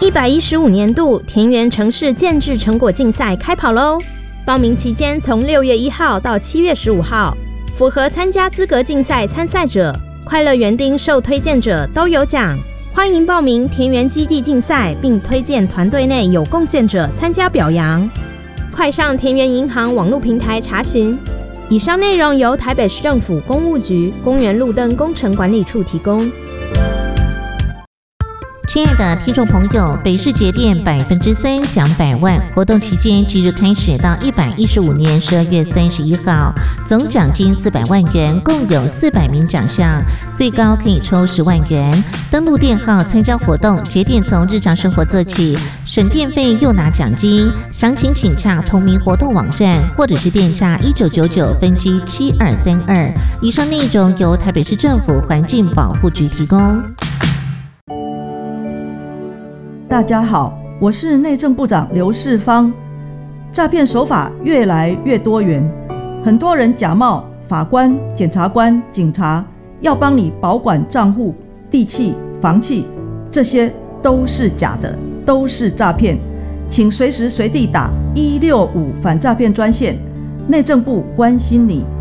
115年度田园城市建制成果竞赛开跑喽！报名期间从6月1号到7月15号，符合参加资格竞赛参赛者、快乐园丁受推荐者都有奖。欢迎报名田园基地竞赛，并推荐团队内有贡献者参加表扬。快上田园银行网络平台查询。以上内容由台北市政府公务局公园路灯工程管理处提供。 亲爱的听众朋友，北市节电3%奖100万活动期间即日开始到115年12月31号，总奖金400万元，共有400名奖项，最高可以抽10万元。登录电号参加活动，节电从日常生活做起，省电费又拿奖金。详情请洽同名活动网站，或者是电诈1999分机7232。以上内容由台北市政府环境保护局提供。 大家好，我是内政部长刘世芳。诈骗手法越来越多元，很多人假冒法官、检察官、警察，要帮你保管账户、地契、房契，这些都是假的，都是诈骗。请随时随地打165反诈骗专线，内政部关心你。